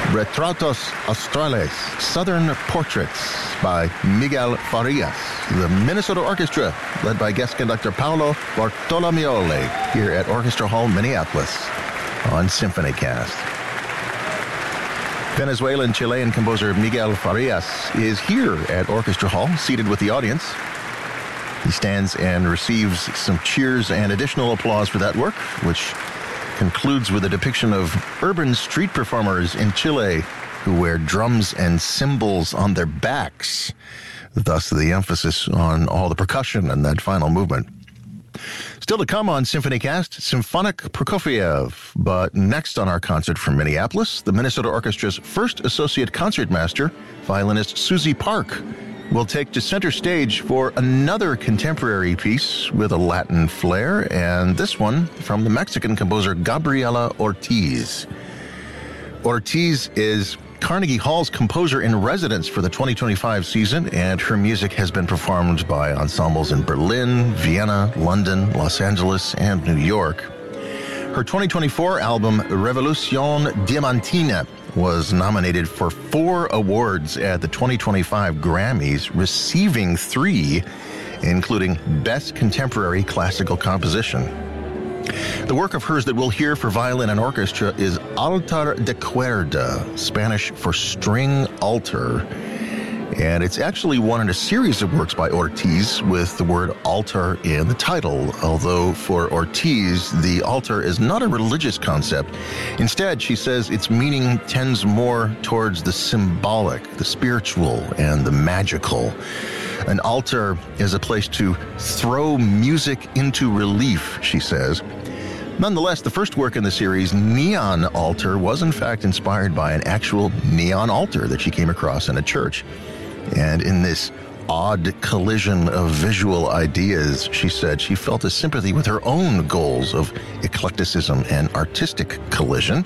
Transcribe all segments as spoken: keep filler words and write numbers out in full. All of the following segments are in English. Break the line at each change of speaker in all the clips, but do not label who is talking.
Retratos Australes, Southern Portraits by Miguel Farias. The Minnesota Orchestra, led by guest conductor Paolo Bartolomeoli, here at Orchestra Hall, Minneapolis, on SymphonyCast. Venezuelan-Chilean composer Miguel Farias is here at Orchestra Hall, seated with the audience. He stands and receives some cheers and additional applause for that work, which concludes with a depiction of urban street performers in Chile who wear drums and cymbals on their backs. Thus, the emphasis on all the percussion in that final movement. Still to come on SymphonyCast, Symphonic Prokofiev. But next on our concert from Minneapolis, the Minnesota Orchestra's first associate concertmaster, violinist Susie Park, will take to center stage for another contemporary piece with a Latin flair, and this one from the Mexican composer Gabriela Ortiz. Ortiz is Carnegie Hall's composer in residence for the twenty twenty-five season, and her music has been performed by ensembles in Berlin, Vienna, London, Los Angeles, and New York. Her twenty twenty-four album, Revolucion Diamantina, was nominated for four awards at the twenty twenty-five Grammys, receiving three, including Best Contemporary Classical Composition. The work of hers that we'll hear for violin and orchestra is Altar de Cuerda, Spanish for string altar. And it's actually one in a series of works by Ortiz with the word altar in the title, although for Ortiz, the altar is not a religious concept. Instead, she says its meaning tends more towards the symbolic, the spiritual, and the magical. An altar is a place to throw music into relief, she says. Nonetheless, the first work in the series, Neon Altar, was in fact inspired by an actual neon altar that she came across in a church. And in this odd collision of visual ideas, she said she felt a sympathy with her own goals of eclecticism and artistic collision.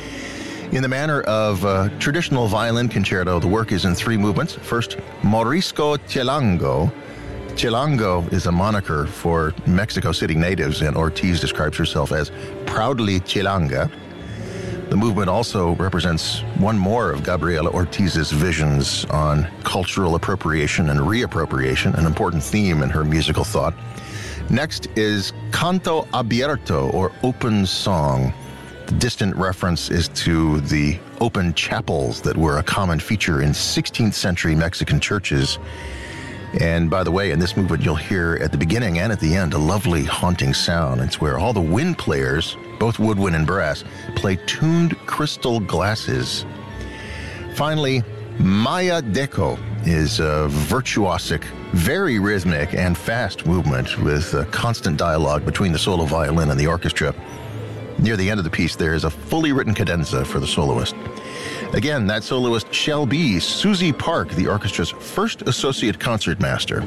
In the manner of a traditional violin concerto, the work is in three movements. First, Morisco Chilango. Chilango is a moniker for Mexico City natives, and Ortiz describes herself as proudly Chilanga. The movement also represents one more of Gabriela Ortiz's visions on cultural appropriation and reappropriation, an important theme in her musical thought. Next is Canto Abierto, or open song. The distant reference is to the open chapels that were a common feature in sixteenth century Mexican churches. And by the way, in this movement, you'll hear at the beginning and at the end a lovely haunting sound. It's where all the wind players, both woodwind and brass, play tuned crystal glasses. Finally, Maya Deco is a virtuosic, very rhythmic and fast movement with a constant dialogue between the solo violin and the orchestra. Near the end of the piece, there is a fully written cadenza for the soloist. Again, that soloist shall be Susie Park, the orchestra's first associate concertmaster.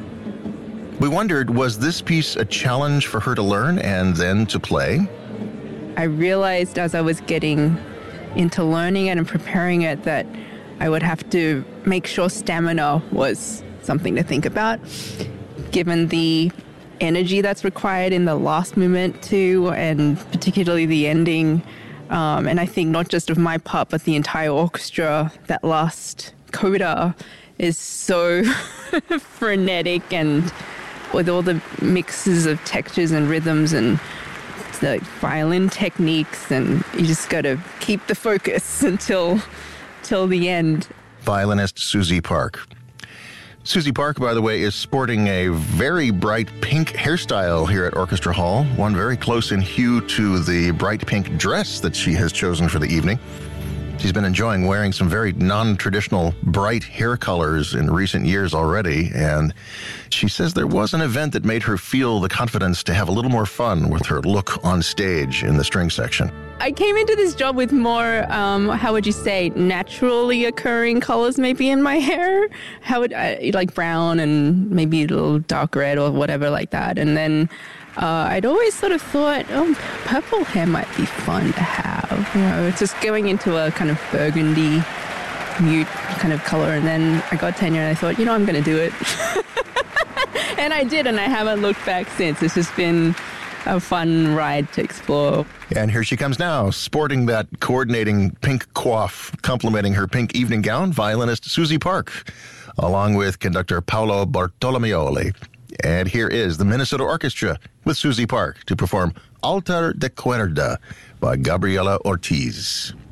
We wondered, was this piece a challenge for her to learn and then to play?
I realized as I was getting into learning it and preparing it that I would have to make sure stamina was something to think about, given the energy that's required in the last movement too, and particularly the ending. Um, and I think not just of my part, but the entire orchestra, that last coda is so frenetic, and with all the mixes of textures and rhythms and the violin techniques, and you just got to keep the focus until, till the end.
Violinist Susie Park. Susie Park, by the way, is sporting a very bright pink hairstyle here at Orchestra Hall, one very close in hue to the bright pink dress that she has chosen for the evening. She's been enjoying wearing some very non-traditional bright hair colors in recent years already, and she says there was an event that made her feel the confidence to have a little more fun with her look on stage in the string section.
I came into this job with more, um, how would you say, naturally occurring colors maybe in my hair. How would I, like brown and maybe a little dark red or whatever like that. And then uh, I'd always sort of thought, oh, purple hair might be fun to have. You know, it's just going into a kind of burgundy, mute kind of color. And then I got tenure and I thought, you know, I'm going to do it. And I did, and I haven't looked back since. It's just been a fun ride to explore.
And here she comes now, sporting that coordinating pink coif, complementing her pink evening gown, violinist Susie Park, along with conductor Paolo Bartolomeoli. And here is the Minnesota Orchestra with Susie Park to perform Altar de Cuerda by Gabriela Ortiz.